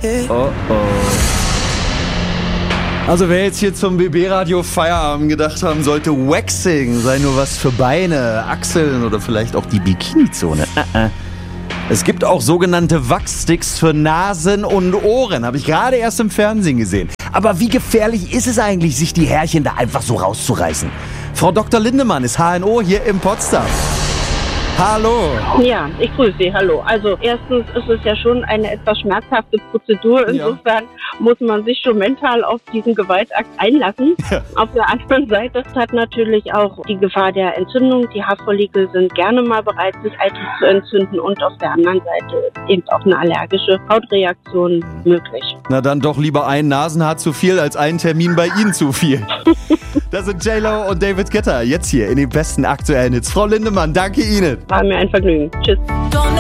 Oh oh. Also wer jetzt hier zum BB-Radio Feierabend gedacht haben sollte, Waxing sei nur was für Beine, Achseln oder vielleicht auch die Bikini-Zone. Es gibt auch sogenannte Wachsticks für Nasen und Ohren. Habe ich gerade erst im Fernsehen gesehen. Aber wie gefährlich ist es eigentlich, sich die Härchen da einfach so rauszureißen? Frau Dr. Lindemann ist HNO hier in Potsdam. Hallo. Ja, ich grüße Sie, hallo. Also erstens ist es ja schon eine etwas schmerzhafte Prozedur. Insofern muss man sich schon mental auf diesen Gewaltakt einlassen. Ja. Auf der anderen Seite hat natürlich auch die Gefahr der Entzündung. Die Haarfollikel sind gerne mal bereit, sich eitel zu entzünden. Und auf der anderen Seite ist eben auch eine allergische Hautreaktion möglich. Na dann doch lieber ein Nasenhaar zu viel als einen Termin bei Ihnen zu viel. Das sind J-Lo und David Guetta jetzt hier in den besten aktuellen Hits. Frau Lindemann, danke Ihnen. War mir ein Vergnügen. Tschüss.